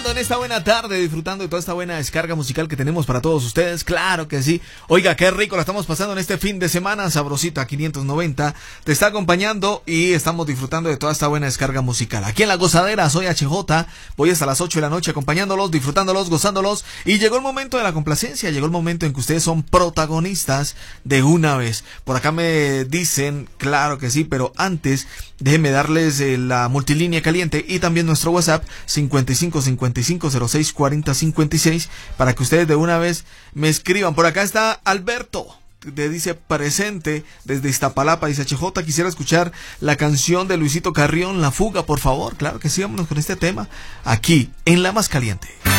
disfrutando en esta buena tarde, disfrutando de toda esta buena descarga musical que tenemos para todos ustedes. Claro que sí. Oiga, qué rico la estamos pasando en este fin de semana. Sabrosita 590 te está acompañando y estamos disfrutando de toda esta buena descarga musical. Aquí en La Gozadera, soy HJ. Voy hasta las 8 de la noche acompañándolos, disfrutándolos, gozándolos. Y llegó el momento de la complacencia. Llegó el momento en que ustedes son protagonistas de una vez. Por acá me dicen, claro que sí, pero antes déjenme darles la multilínea caliente y también nuestro WhatsApp 55 55 06 40 56 para que ustedes de una vez me escriban. Por acá está Alberto, te dice presente desde Iztapalapa, dice HJ, quisiera escuchar la canción de Luisito Carrión, La Fuga, por favor. Claro que sí, vámonos con este tema aquí en La Más Caliente.